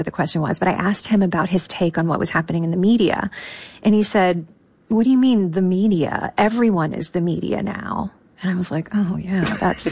the question was, but I asked him about his take on what was happening in the media. And he said, what do you mean the media? Everyone is the media now. And I was like, oh yeah,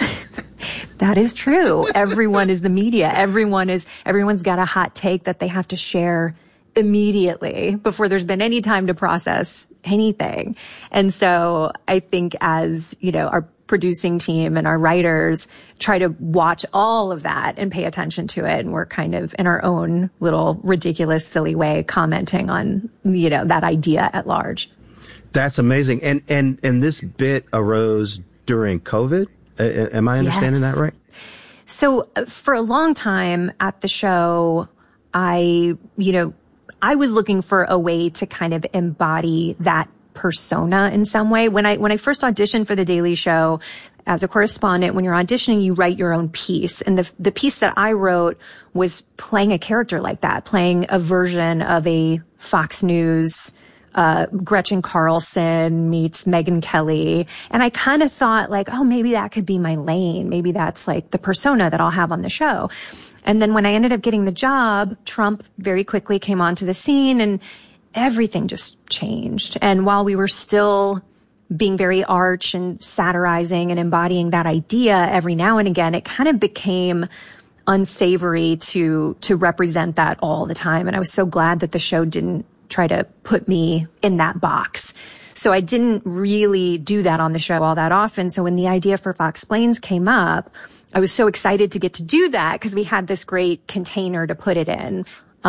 that is true. Everyone is the media. Everyone's got a hot take that they have to share immediately before there's been any time to process anything. And so I think as, our producing team and our writers try to watch all of that and pay attention to it. And we're kind of in our own little ridiculous, silly way commenting on, that idea at large. That's amazing. And this bit arose during COVID. Am I understanding that right? So for a long time at the show, I was looking for a way to kind of embody that persona in some way. When I first auditioned for The Daily Show as a correspondent, when you're auditioning, you write your own piece. And the piece that I wrote was playing a character like that, playing a version of a Fox News Gretchen Carlson meets Megyn Kelly. And I kind of thought like, oh, maybe that could be my lane. Maybe that's like the persona that I'll have on the show. And then when I ended up getting the job, Trump very quickly came onto the scene and everything just changed. And while we were still being very arch and satirizing and embodying that idea every now and again, it kind of became unsavory to represent that all the time. And I was so glad that the show didn't try to put me in that box. So I didn't really do that on the show all that often. So when the idea for Foxplains came up, I was so excited to get to do that because we had this great container to put it in.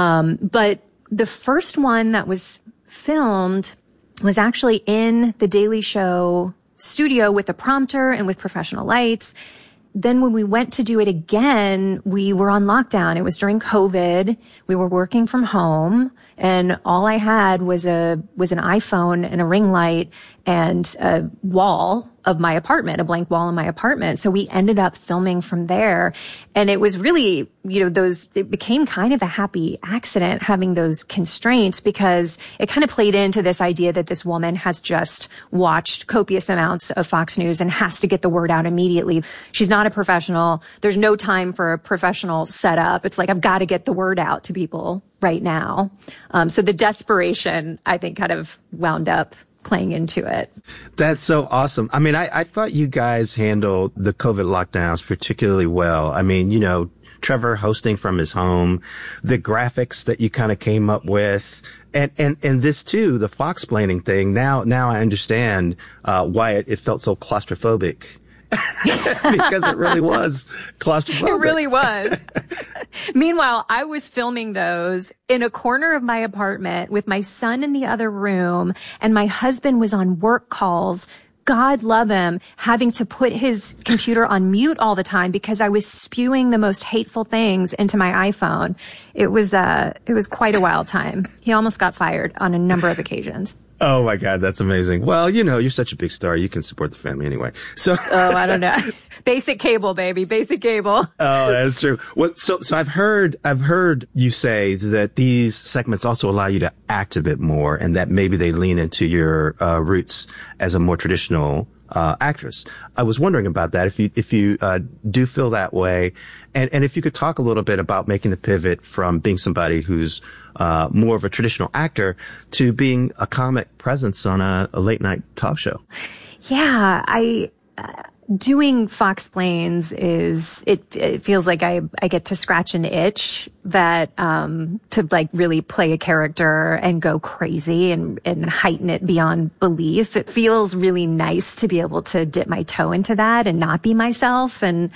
But the first one that was filmed was actually in the Daily Show studio with a prompter and with professional lights. Then when we went to do it again, we were on lockdown. It was during COVID. We were working from home and all I had was an iPhone and a ring light and a wall of my apartment, a blank wall in my apartment. So we ended up filming from there. And it was really, it became kind of a happy accident having those constraints because it kind of played into this idea that this woman has just watched copious amounts of Fox News and has to get the word out immediately. She's not a professional. There's no time for a professional setup. It's like, I've got to get the word out to people right now. So the desperation, I think, kind of wound up playing into it. That's so awesome. I mean, I thought you guys handled the COVID lockdowns particularly well. I mean, Trevor hosting from his home, the graphics that you kind of came up with, and this too, the Foxplaining thing. Now I understand, why it felt so claustrophobic. Because it really was claustrophobic. It really was. Meanwhile, I was filming those in a corner of my apartment with my son in the other room, and my husband was on work calls. God love him, having to put his computer on mute all the time because I was spewing the most hateful things into my iPhone. It was quite a wild time. He almost got fired on a number of occasions. Oh my God, that's amazing. Well, you're such a big star. You can support the family anyway. So. Oh, I don't know. Basic cable, baby. Basic cable. Oh, that's true. Well, so I've heard you say that these segments also allow you to act a bit more and that maybe they lean into your, roots as a more traditional, actress. I was wondering about that. If you do feel that way, and if you could talk a little bit about making the pivot from being somebody who's more of a traditional actor to being a comic presence on a late night talk show. Yeah, doing Foxplains it feels like I get to scratch an itch that, to like really play a character and go crazy and heighten it beyond belief. It feels really nice to be able to dip my toe into that and not be myself and,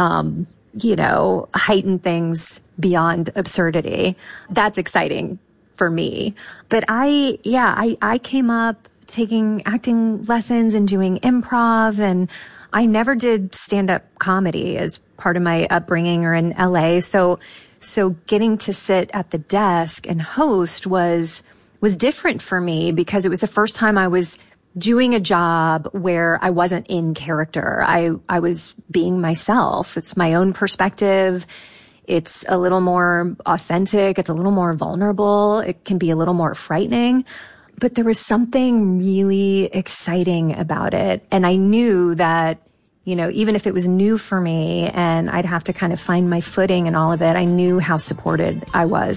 heighten things beyond absurdity. That's exciting for me. But I came up taking acting lessons and doing improv, and I never did stand-up comedy as part of my upbringing or in LA. So getting to sit at the desk and host was different for me because it was the first time I was doing a job where I wasn't in character. I was being myself. It's my own perspective. It's a little more authentic. It's a little more vulnerable. It can be a little more frightening. But there was something really exciting about it. And I knew that, even if it was new for me and I'd have to kind of find my footing and all of it, I knew how supported I was